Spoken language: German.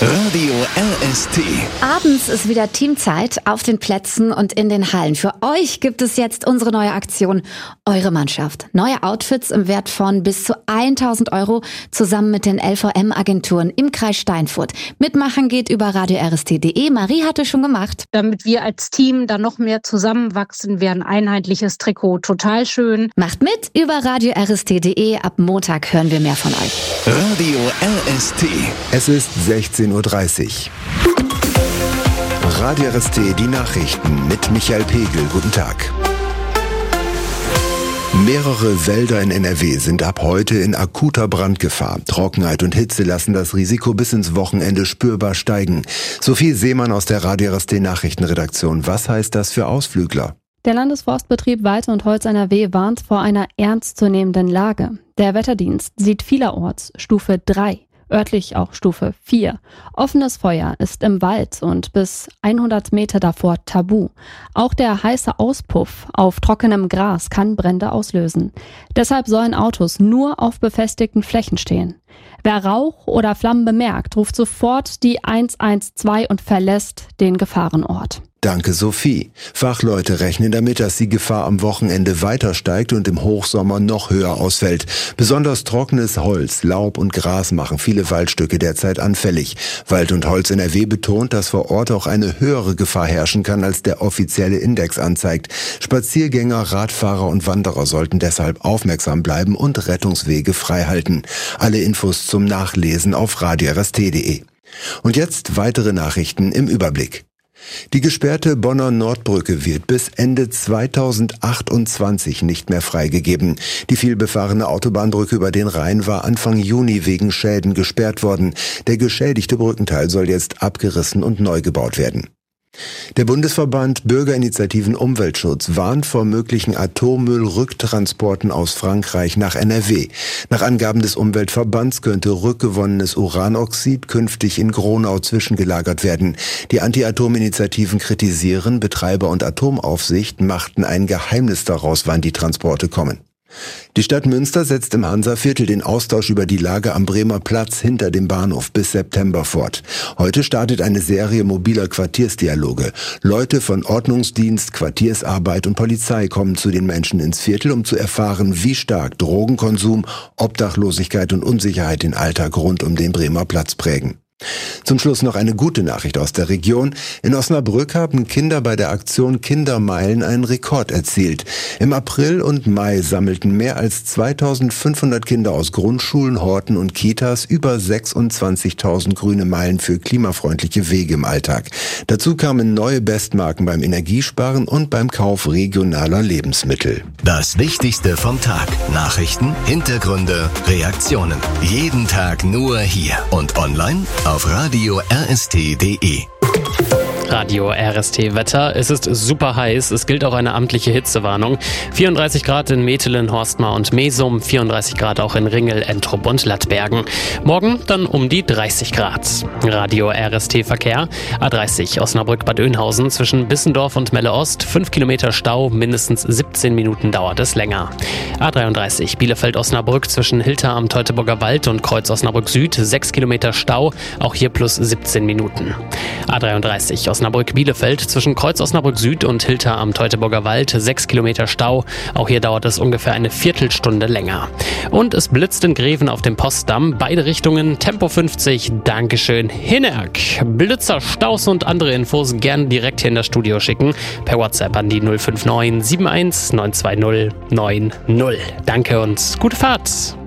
Radio RST. Abends ist wieder Teamzeit auf den Plätzen und in den Hallen. Für euch gibt es jetzt unsere neue Aktion Eure Mannschaft. Neue Outfits im Wert von bis zu 1.000 € zusammen mit den LVM-Agenturen im Kreis Steinfurt. Mitmachen geht über radiorst.de. Marie hatte schon gemacht. Damit wir als Team dann noch mehr zusammenwachsen, wäre ein einheitliches Trikot total schön. Macht mit über radiorst.de. Ab Montag hören wir mehr von euch. Radio RST. Es ist 16:30 Uhr. Radio RST, die Nachrichten mit Michael Pegel. Guten Tag. Mehrere Wälder in NRW sind ab heute in akuter Brandgefahr. Trockenheit und Hitze lassen das Risiko bis ins Wochenende spürbar steigen. Sophie Seemann aus der Radio RST Nachrichtenredaktion. Was heißt das für Ausflügler? Der Landesforstbetrieb Weite und Holz NRW warnt vor einer ernstzunehmenden Lage. Der Wetterdienst sieht vielerorts Stufe 3. Örtlich auch Stufe 4. Offenes Feuer ist im Wald und bis 100 Meter davor tabu. Auch der heiße Auspuff auf trockenem Gras kann Brände auslösen. Deshalb sollen Autos nur auf befestigten Flächen stehen. Wer Rauch oder Flammen bemerkt, ruft sofort die 112 und verlässt den Gefahrenort. Danke, Sophie. Fachleute rechnen damit, dass die Gefahr am Wochenende weiter steigt und im Hochsommer noch höher ausfällt. Besonders trockenes Holz, Laub und Gras machen viele Waldstücke derzeit anfällig. Wald und Holz NRW betont, dass vor Ort auch eine höhere Gefahr herrschen kann, als der offizielle Index anzeigt. Spaziergänger, Radfahrer und Wanderer sollten deshalb aufmerksam bleiben und Rettungswege frei halten. Alle Infos zum Nachlesen auf radiorst.de. Und jetzt weitere Nachrichten im Überblick. Die gesperrte Bonner Nordbrücke wird bis Ende 2028 nicht mehr freigegeben. Die vielbefahrene Autobahnbrücke über den Rhein war Anfang Juni wegen Schäden gesperrt worden. Der geschädigte Brückenteil soll jetzt abgerissen und neu gebaut werden. Der Bundesverband Bürgerinitiativen Umweltschutz warnt vor möglichen Atommüllrücktransporten aus Frankreich nach NRW. Nach Angaben des Umweltverbands könnte rückgewonnenes Uranoxid künftig in Gronau zwischengelagert werden. Die Anti-Atom-Initiativen kritisieren, Betreiber und Atomaufsicht machten ein Geheimnis daraus, wann die Transporte kommen. Die Stadt Münster setzt im Hansa-Viertel den Austausch über die Lage am Bremer Platz hinter dem Bahnhof bis September fort. Heute startet eine Serie mobiler Quartiersdialoge. Leute von Ordnungsdienst, Quartiersarbeit und Polizei kommen zu den Menschen ins Viertel, um zu erfahren, wie stark Drogenkonsum, Obdachlosigkeit und Unsicherheit den Alltag rund um den Bremer Platz prägen. Zum Schluss noch eine gute Nachricht aus der Region. In Osnabrück haben Kinder bei der Aktion Kindermeilen einen Rekord erzielt. Im April und Mai sammelten mehr als 2.500 Kinder aus Grundschulen, Horten und Kitas über 26.000 grüne Meilen für klimafreundliche Wege im Alltag. Dazu kamen neue Bestmarken beim Energiesparen und beim Kauf regionaler Lebensmittel. Das Wichtigste vom Tag. Nachrichten, Hintergründe, Reaktionen. Jeden Tag nur hier und online auf radiorst.de. Radio RST Wetter. Es ist super heiß. Es gilt auch eine amtliche Hitzewarnung. 34 Grad in Metelen, Horstmar und Mesum, 34 Grad auch in Ringel, Entrup und Lattbergen. Morgen dann um die 30 Grad. Radio RST Verkehr. A30 Osnabrück-Bad Oeynhausen zwischen Bissendorf und Melle Ost. 5 Kilometer Stau, mindestens 17 Minuten dauert es länger. A33 Bielefeld-Osnabrück zwischen Hilter am Teutoburger Wald und Kreuz Osnabrück Süd. 6 Kilometer Stau, auch hier plus 17 Minuten. A33 Osnabrück-Bielefeld zwischen Kreuz Osnabrück Süd und Hilter am Teutoburger Wald, 6 Kilometer Stau. Auch hier dauert es ungefähr eine Viertelstunde länger. Und es blitzt in Greven auf dem Postdamm. Beide Richtungen, Tempo 50. Dankeschön, Hinnerk. Blitzer, Staus und andere Infos gerne direkt hier in das Studio schicken. Per WhatsApp an die 059 71 920 90. Danke und gute Fahrt.